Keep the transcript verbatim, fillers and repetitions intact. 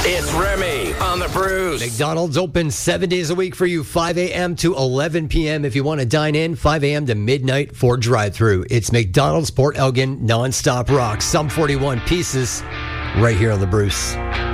It's Remy on the Bruce. McDonald's open seven days a week for you, five a.m. to eleven p.m. If you want to dine in, five a.m. to midnight for drive-thru. It's McDonald's Port Elgin nonstop rock. Some forty-one pieces right here on the Bruce.